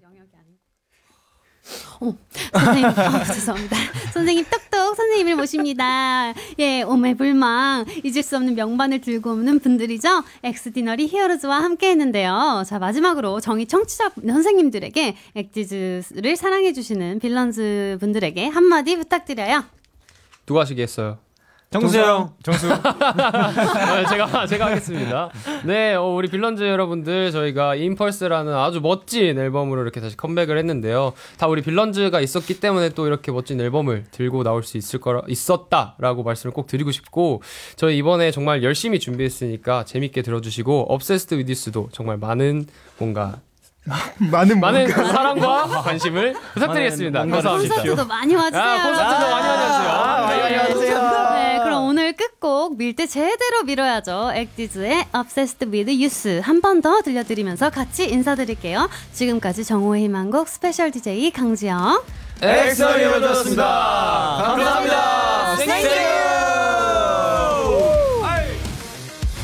선생님, 죄송합니다. 선생님 똑똑 선생님을 모십니다. 예, 오매불망 잊을 수 없는 명반을 들고 오는 분들이죠. 엑스디너리 히어로즈와 함께 했는데요. 자, 마지막으로 정의 청취자 선생님들에게 엑지즈를 사랑해주시는 빌런즈 분들에게 한마디 부탁드려요. 누가 하시겠어요? 정수. 제가 하겠습니다. 네, 우리 빌런즈 여러분들, 저희가 임펄스라는 아주 멋진 앨범으로 이렇게 다시 컴백을 했는데요. 다 우리 빌런즈가 있었기 때문에 또 이렇게 멋진 앨범을 들고 나올 수 있었다라고 말씀을 꼭 드리고 싶고, 저희 이번에 정말 열심히 준비했으니까 재밌게 들어주시고, Obsessed with You도 정말 많은 많은 사랑과 관심을 부탁드리겠습니다. 감사합니다. 콘서트도 많이 와주세요. 콘서트도 많이 와주세요. 네, 그럼 오늘 끝곡 밀 때 제대로 밀어야죠. 엑디즈의 Obsessed with You 한 번 더 들려드리면서 같이 인사드릴게요. 지금까지 정오의 희망곡 스페셜 DJ 강지영, 엑소니였습니다. 감사합니다.